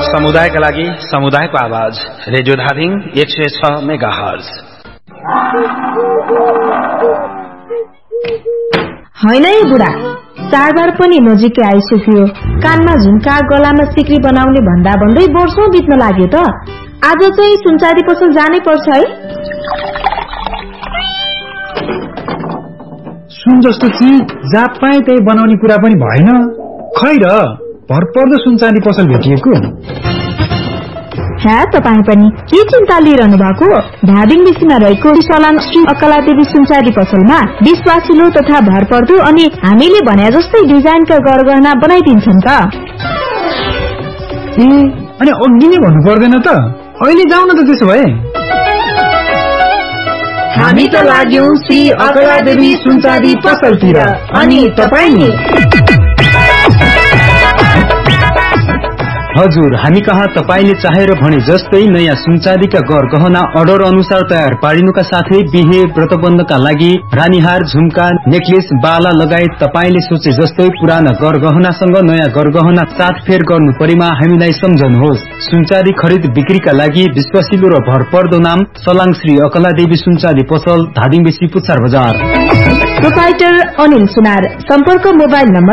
समुदायका लागि समुदायको आवाज रेडियो धादिङ 106 मेगाहर्ज। होइन है बुढा, चाडबाड पनि नजिकै आइसक्यो। कानमा झुम्का, गलामा सिक्री बनाउने भन्दा भन्दै वर्षौं बित्न लाग्यो त। आज चाहिँ सुनचाँदी पसल जानै पर्छ है। सुन जस्तो चिज जहाँ पाए त्यही बनाउने कुरा पनि भएन। खै र भरपर्दो सुनचाँदी पसल भेटिएको। तपाईँ पनि के चिन्ता लिइरहनु भएको? धादिङ बेसीमा रहेको सलाङ श्री अकलादेवी सुनचाँदी पसलमा विश्वासिलो तथा भरपर्दो अनि हामीले भने जस्तै डिजाइनका गरगहना बनाइदिन्छन् त। अनि अघि नै भन्नु पर्दैन त? अहिले जाउँ न त त्यसो भए। हामी त लाग्यौं श्री अकलादेवी सुनचाँदी पसलतिर, अनि तपाईँ नि? हजुर, हामी कहाँ तपाईले चाहेर भने जस्तै नयाँ सुनचाँदीका गहना अर्डर अनुसार तयार पारिनुका साथै बिहे व्रतबन्धका लागि रानीहार, झुम्का, नेकलेस, बाला लगायत तपाईले सोचे जस्तै पुराना गहनासँग नयाँ गहना साथफेर गर्नु परेमा हामीलाई सम्झनुहोस्। सुनचाँदी खरिद बिक्रीका लागि विश्वासिलो र भरपर्दो नाम सलाङ श्री अकलादेवी सुनचाँदी पसल, धादिङ बेसी, पुच्छार बजार। प्रोपाइटर अनिल सुनार। सम्पर्क मोबाइल नम्बर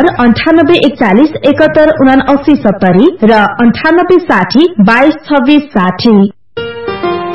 9841 71 79 70 र 9860 22 26 60।